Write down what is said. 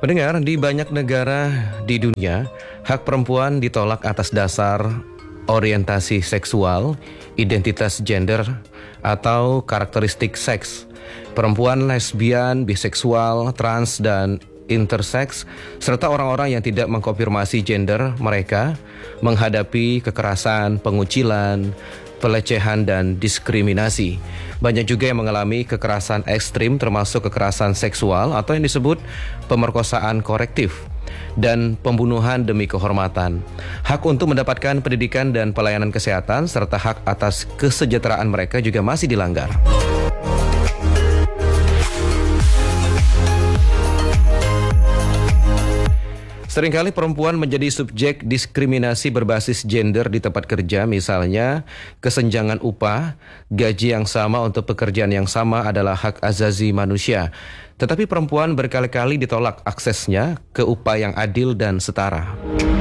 Pendengar, di banyak negara di dunia, hak perempuan ditolak atas dasar orientasi seksual, identitas gender, atau karakteristik seks. Perempuan lesbian, biseksual, trans, dan intersex, serta orang-orang yang tidak mengkonfirmasi gender mereka menghadapi kekerasan, pengucilan, pelecehan, dan diskriminasi. Banyak juga yang mengalami kekerasan ekstrim termasuk kekerasan seksual atau yang disebut pemerkosaan korektif dan pembunuhan demi kehormatan. Hak untuk mendapatkan pendidikan dan pelayanan kesehatan serta hak atas kesejahteraan mereka juga masih dilanggar. Seringkali perempuan menjadi subjek diskriminasi berbasis gender di tempat kerja, misalnya kesenjangan upah, gaji yang sama untuk pekerjaan yang sama adalah hak azazi manusia. Tetapi perempuan berkali-kali ditolak aksesnya ke upah yang adil dan setara.